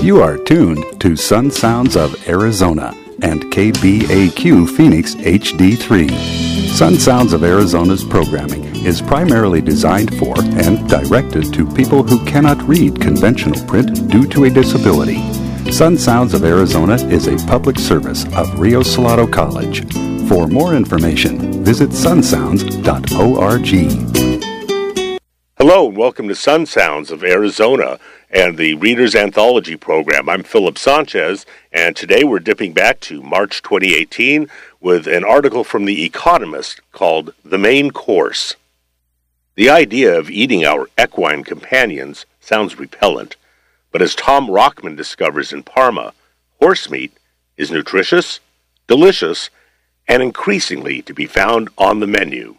You are tuned to Sun Sounds of Arizona and KBAQ Phoenix HD3. Sun Sounds of Arizona's programming is primarily designed for and directed to people who cannot read conventional print due to a disability. Sun Sounds of Arizona is a public service of Rio Salado College. For more information, visit sunsounds.org. Hello and welcome to Sun Sounds of Arizona and the Reader's Anthology program. I'm Philip Sanchez, and today we're dipping back to March 2018 with an article from The Economist called The Main Course. The idea of eating our equine companions sounds repellent, but as Tom Rockman discovers in Parma, horse meat is nutritious, delicious, and increasingly to be found on the menu.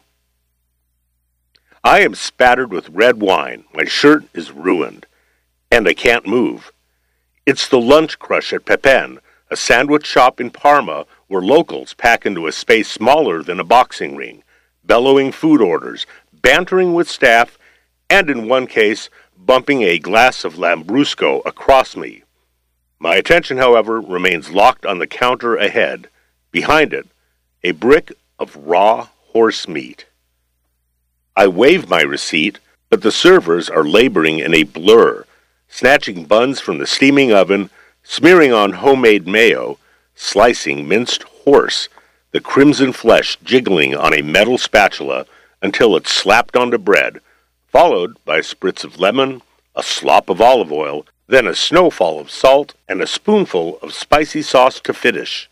I am spattered with red wine, my shirt is ruined, and I can't move. It's the lunch crush at Pepin, a sandwich shop in Parma where locals pack into a space smaller than a boxing ring, bellowing food orders, bantering with staff, and in one case, bumping a glass of Lambrusco across me. My attention, however, remains locked on the counter ahead. Behind it, a brick of raw horse meat. I wave my receipt, but the servers are laboring in a blur, snatching buns from the steaming oven, smearing on homemade mayo, slicing minced horse, the crimson flesh jiggling on a metal spatula until it's slapped onto bread, followed by a spritz of lemon, a slop of olive oil, then a snowfall of salt, and a spoonful of spicy sauce to finish.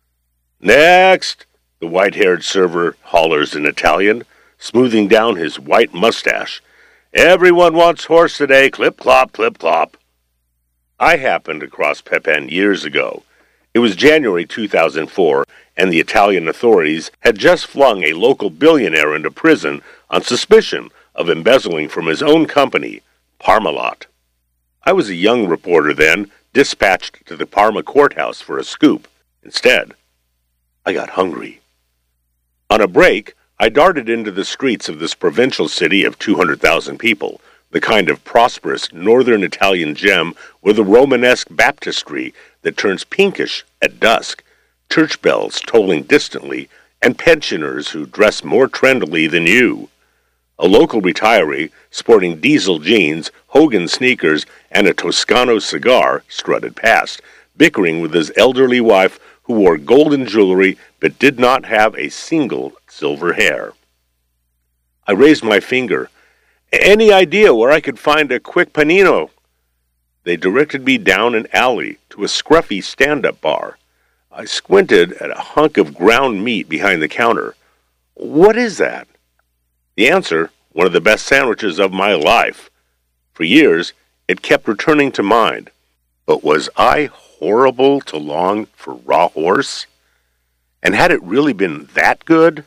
"Next!" the white-haired server hollers in Italian, smoothing down his white mustache. "Everyone wants horse today, clip-clop, clip-clop." I happened across Pepin years ago. It was January 2004, and the Italian authorities had just flung a local billionaire into prison on suspicion of embezzling from his own company, Parmalat. I was a young reporter then, dispatched to the Parma courthouse for a scoop. Instead, I got hungry. On a break, I darted into the streets of this provincial city of 200,000 people, the kind of prosperous northern Italian gem with a Romanesque baptistry that turns pinkish at dusk, church bells tolling distantly, and pensioners who dress more trendily than you. A local retiree, sporting diesel jeans, Hogan sneakers, and a Toscano cigar, strutted past, bickering with his elderly wife who wore golden jewelry but did not have a single silver hair. I raised my finger. "Any idea where I could find a quick panino?" They directed me down an alley to a scruffy stand-up bar. I squinted at a hunk of ground meat behind the counter. "What is that?" The answer, one of the best sandwiches of my life. For years, it kept returning to mind. But was I horrible to long for raw horse? And had it really been that good?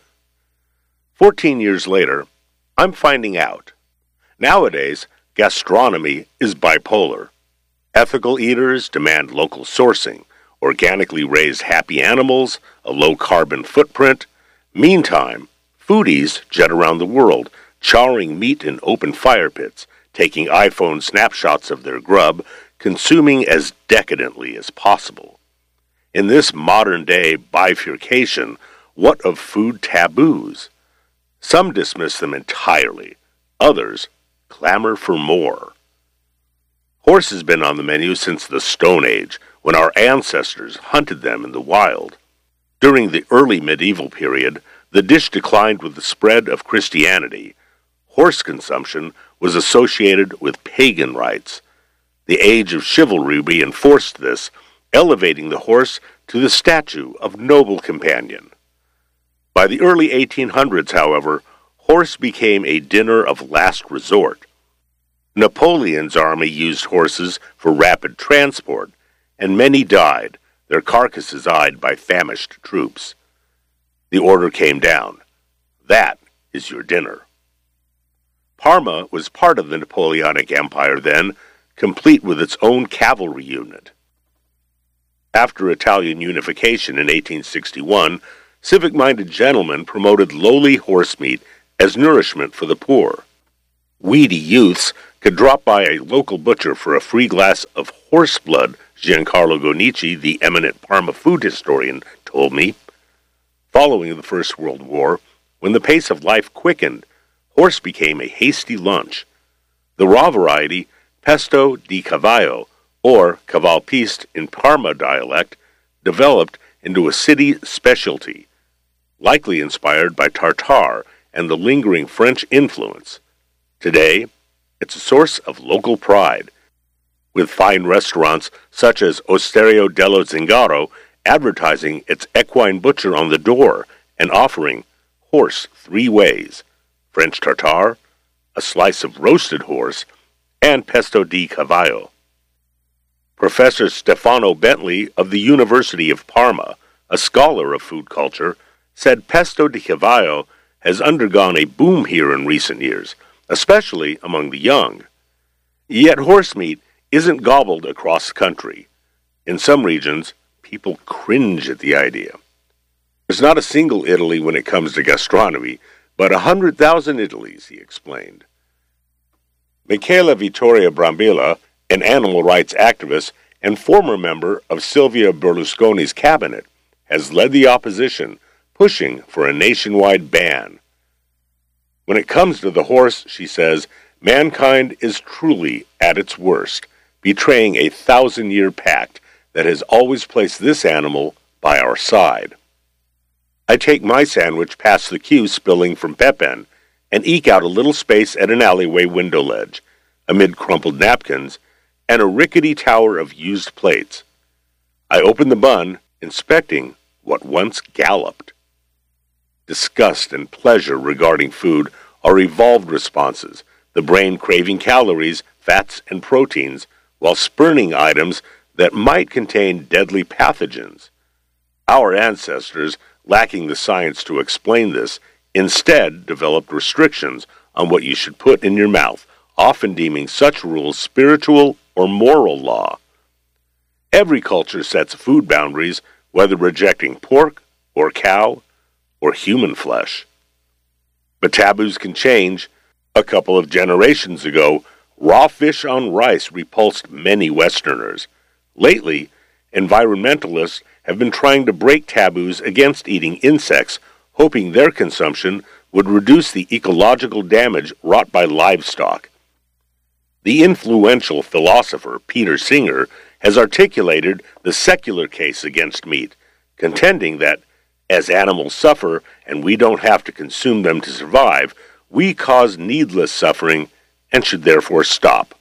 14 years later, I'm finding out. Nowadays, gastronomy is bipolar. Ethical eaters demand local sourcing, organically raised happy animals, a low-carbon footprint. Meantime, foodies jet around the world, charring meat in open fire pits, taking iPhone snapshots of their grub, consuming as decadently as possible. In this modern-day bifurcation, what of food taboos? Some dismiss them entirely. Others clamor for more. Horse has been on the menu since the Stone Age, when our ancestors hunted them in the wild. During the early medieval period, the dish declined with the spread of Christianity. Horse consumption was associated with pagan rites. The age of chivalry reinforced this, elevating the horse to the statue of noble companion. By the early 1800s, however, horse became a dinner of last resort. Napoleon's army used horses for rapid transport, and many died, their carcasses eyed by famished troops. The order came down. That is your dinner. Parma was part of the Napoleonic Empire then, complete with its own cavalry unit. After Italian unification in 1861, civic-minded gentlemen promoted lowly horse meat as nourishment for the poor. Weedy youths could drop by a local butcher for a free glass of horse blood, Giancarlo Gonici, the eminent Parma food historian, told me. Following the First World War, when the pace of life quickened, horse became a hasty lunch. The raw variety, pesto di cavallo, or cavalpiste in Parma dialect, developed into a city specialty, likely inspired by tartare and the lingering French influence. Today, it's a source of local pride, with fine restaurants such as Osteria dello Zingaro advertising its equine butcher on the door and offering horse 3 ways: French tartare, a slice of roasted horse, and pesto di cavallo. Professor Stefano Bentley of the University of Parma, a scholar of food culture, said pesto di cavallo has undergone a boom here in recent years, especially among the young. Yet horse meat isn't gobbled across the country. In some regions, people cringe at the idea. There's not a single Italy when it comes to gastronomy, but 100,000 Italies, he explained. Michela Vittoria Brambilla, an animal rights activist and former member of Silvio Berlusconi's cabinet, has led the opposition, pushing for a nationwide ban. When it comes to the horse, she says, mankind is truly at its worst, betraying a 1,000-year pact that has always placed this animal by our side. I take my sandwich past the queue spilling from Pepin and eke out a little space at an alleyway window ledge, amid crumpled napkins and a rickety tower of used plates. I open the bun, inspecting what once galloped. Disgust and pleasure regarding food are evolved responses, the brain craving calories, fats, and proteins, while spurning items that might contain deadly pathogens. Our ancestors, lacking the science to explain this, instead developed restrictions on what you should put in your mouth, often deeming such rules spiritual or moral law. Every culture sets food boundaries, whether rejecting pork or cow or human flesh. But taboos can change. A couple of generations ago, raw fish on rice repulsed many Westerners. Lately, environmentalists have been trying to break taboos against eating insects, hoping their consumption would reduce the ecological damage wrought by livestock. The influential philosopher Peter Singer has articulated the secular case against meat, contending that, as animals suffer and we don't have to consume them to survive, we cause needless suffering and should therefore stop.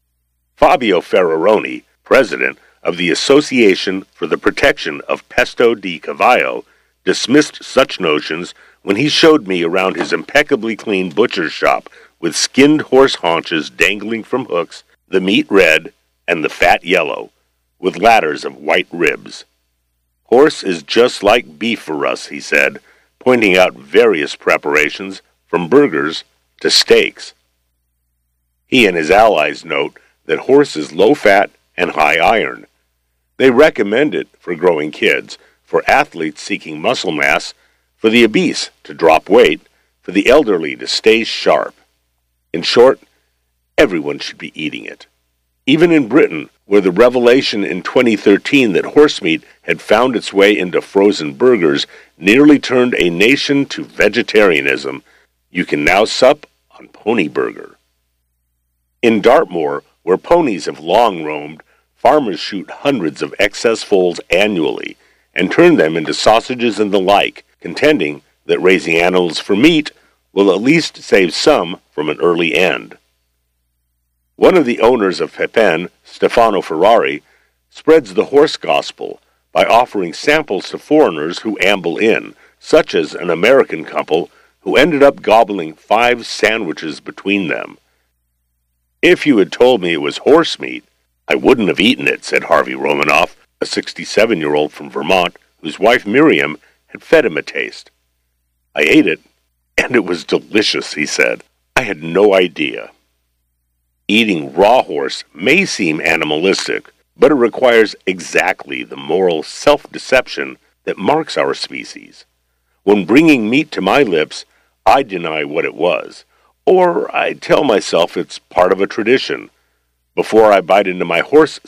Fabio Ferraroni, president of the Association for the Protection of Pesto di Cavallo, dismissed such notions when he showed me around his impeccably clean butcher's shop with skinned horse haunches dangling from hooks, the meat red and the fat yellow, with ladders of white ribs. Horse is just like beef for us, he said, pointing out various preparations from burgers to steaks. He and his allies note that horse is low-fat and high iron. They recommend it for growing kids, for athletes seeking muscle mass, for the obese to drop weight, for the elderly to stay sharp. In short, everyone should be eating it. Even in Britain, where the revelation in 2013 that horse meat had found its way into frozen burgers nearly turned a nation to vegetarianism, you can now sup on pony burger. In Dartmoor, where ponies have long roamed, farmers shoot hundreds of excess foals annually and turn them into sausages and the like, contending that raising animals for meat will at least save some from an early end. One of the owners of Pepin, Stefano Ferrari, spreads the horse gospel by offering samples to foreigners who amble in, such as an American couple who ended up gobbling 5 sandwiches between them. If you had told me it was horse meat, I wouldn't have eaten it, said Harvey Romanoff, a 67-year-old from Vermont, whose wife Miriam had fed him a taste. I ate it, and it was delicious, he said. I had no idea. Eating raw horse may seem animalistic, but it requires exactly the moral self-deception that marks our species. When bringing meat to my lips, I deny what it was, or I tell myself it's part of a tradition. Before I bite into my horse